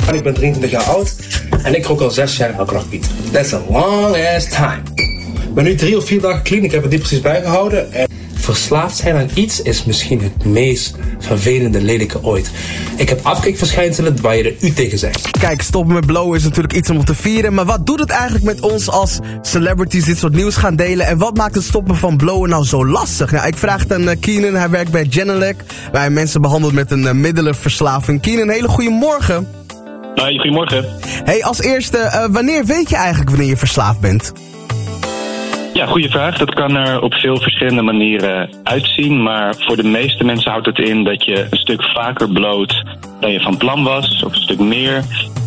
Ik ben 23 jaar oud en ik rook al 6 jaar krachtpiet. That's a long ass time. Ik ben nu 3 of 4 dagen clean, ik heb het niet precies bijgehouden. En verslaafd zijn aan iets is misschien het meest vervelende lelijke ooit. Ik heb afkikverschijnselen waar je er u tegen zegt. Kijk, stoppen met blowen is natuurlijk iets om te vieren. Maar wat doet het eigenlijk met ons als celebrities dit soort nieuws gaan delen? En wat maakt het stoppen van blowen nou zo lastig? Nou, ik vraag het aan Keenan, hij werkt bij Genelec, waar hij mensen behandelt met een middelenverslaving. Keenan, een hele goede morgen. Hoi, goedemorgen. Hey, als eerste, wanneer weet je eigenlijk wanneer je verslaafd bent? Ja, goede vraag. Dat kan er op veel verschillende manieren uitzien. Maar voor de meeste mensen houdt het in dat je een stuk vaker bloot dan je van plan was. Of een stuk meer.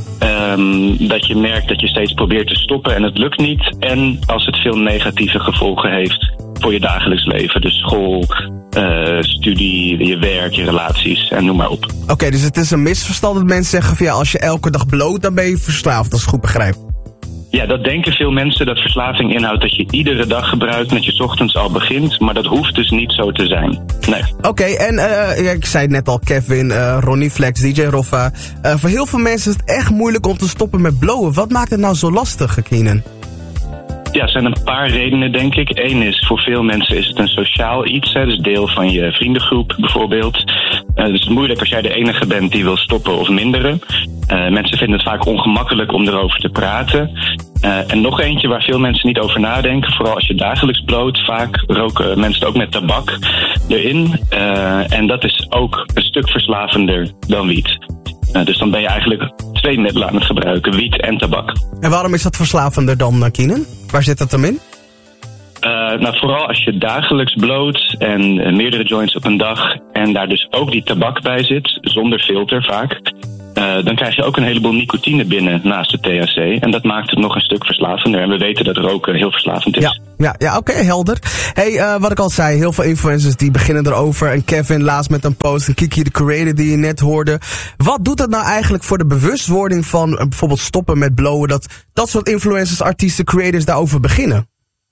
Dat je merkt dat je steeds probeert te stoppen en het lukt niet. En als het veel negatieve gevolgen heeft voor je dagelijks leven. Dus school, studie, je werk, je relaties en noem maar op. Oké, dus het is een misverstand dat mensen zeggen van ja, als je elke dag bloot, dan ben je verslaafd, als ik het goed begrijp. Ja, dat denken veel mensen, dat verslaving inhoudt dat je iedere dag gebruikt, dat je 's ochtends al begint. Maar dat hoeft dus niet zo te zijn. Nee. Oké, en ik zei het net al, Kevin, Ronnie Flex, DJ Roffa. Voor heel veel mensen is het echt moeilijk om te stoppen met blowen. Wat maakt het nou zo lastig, Keenan? Ja, er zijn een paar redenen, denk ik. Eén is, voor veel mensen is het een sociaal iets. Hè, dus deel van je vriendengroep bijvoorbeeld. Dus het is moeilijk als jij de enige bent die wil stoppen of minderen. Mensen vinden het vaak ongemakkelijk om erover te praten. En nog eentje waar veel mensen niet over nadenken. Vooral als je dagelijks bloot. Vaak roken mensen ook met tabak erin. En dat is ook een stuk verslavender dan wiet. Dus dan ben je eigenlijk 2 middelen aan het gebruiken. Wiet en tabak. En waarom is dat verslavender dan, Keenan? Waar zit dat dan in? Nou, vooral als je dagelijks bloot en meerdere joints op een dag en daar dus ook die tabak bij zit, zonder filter vaak, dan krijg je ook een heleboel nicotine binnen naast de THC. En dat maakt het nog een stuk verslavender. En we weten dat roken heel verslavend is. Ja, oké, helder. Hey, wat ik al zei, heel veel influencers die beginnen erover. En Kevin laatst met een post, en Kiki de Creator die je net hoorde. Wat doet dat nou eigenlijk voor de bewustwording van bijvoorbeeld stoppen met blowen, dat soort influencers, artiesten, creators daarover beginnen?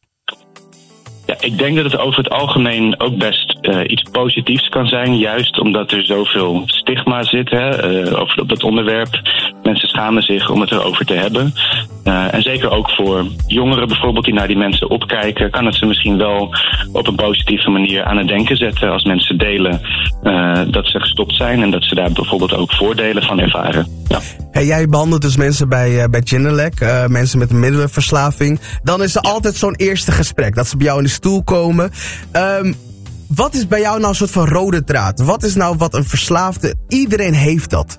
Ja, ik denk dat het over het algemeen ook best iets positiefs kan zijn. Juist omdat er zoveel stigma zit op dat onderwerp. Mensen schamen zich om het erover te hebben. En zeker ook voor jongeren bijvoorbeeld die naar die mensen opkijken, kan het ze misschien wel op een positieve manier aan het denken zetten als mensen delen dat ze gestopt zijn en dat ze daar bijvoorbeeld ook voordelen van ervaren. Ja. Hey, jij behandelt dus mensen bij Genelec, mensen met een middelenverslaving. Dan is er altijd zo'n eerste gesprek, dat ze bij jou in de stoel komen. Wat is bij jou nou een soort van rode draad? Wat is nou wat een verslaafde, iedereen heeft dat?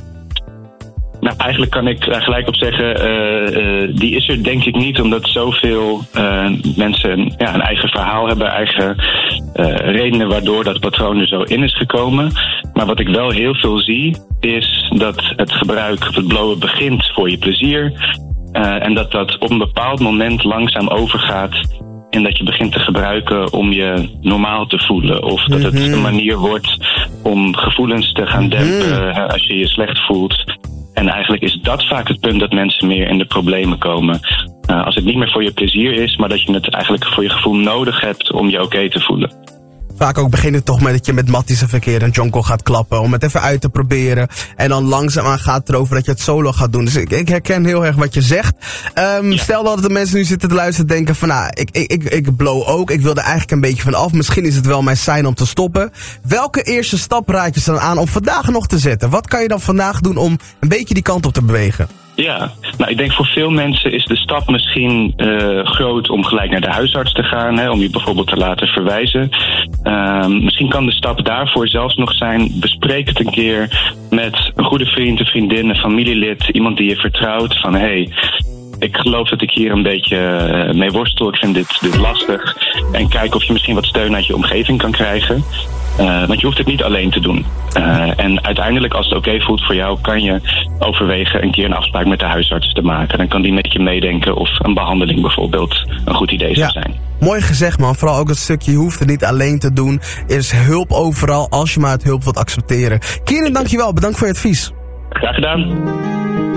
Nou, eigenlijk kan ik daar gelijk op zeggen, die is er denk ik niet, omdat zoveel mensen een eigen verhaal hebben, eigen redenen waardoor dat patroon er zo in is gekomen. Maar wat ik wel heel veel zie, is dat het gebruik, het blowen begint voor je plezier. En dat op een bepaald moment langzaam overgaat en dat je begint te gebruiken om je normaal te voelen. Of dat het een manier wordt om gevoelens te gaan dempen als je je slecht voelt. En eigenlijk is dat vaak het punt dat mensen meer in de problemen komen. Als het niet meer voor je plezier is, maar dat je het eigenlijk voor je gevoel nodig hebt om je oké te voelen. Vaak ook begint het toch met dat je met matties een verkeer een jonko gaat klappen om het even uit te proberen. En dan langzaamaan gaat het erover dat je het solo gaat doen. Dus ik herken heel erg wat je zegt. Stel dat de mensen nu zitten te luisteren en denken van nou, ik blow ook. Ik wil er eigenlijk een beetje van af. Misschien is het wel mijn sein om te stoppen. Welke eerste stap raad je dan aan om vandaag nog te zetten? Wat kan je dan vandaag doen om een beetje die kant op te bewegen? Ja, nou ik denk voor veel mensen is de stap misschien groot om gelijk naar de huisarts te gaan, om je bijvoorbeeld te laten verwijzen. Misschien kan de stap daarvoor zelfs nog zijn, bespreek het een keer met een goede vriend, een vriendin, een familielid, iemand die je vertrouwt van hey, ik geloof dat ik hier een beetje mee worstel, ik vind dit lastig. En kijk of je misschien wat steun uit je omgeving kan krijgen. Want je hoeft het niet alleen te doen. En uiteindelijk, als het oké voelt voor jou, kan je overwegen een keer een afspraak met de huisarts te maken. Dan kan die met je meedenken of een behandeling bijvoorbeeld een goed idee zou zijn. Mooi gezegd man, vooral ook het stukje, je hoeft het niet alleen te doen. Er is hulp overal als je maar het hulp wilt accepteren. Keenan, dankjewel, bedankt voor je advies. Graag gedaan.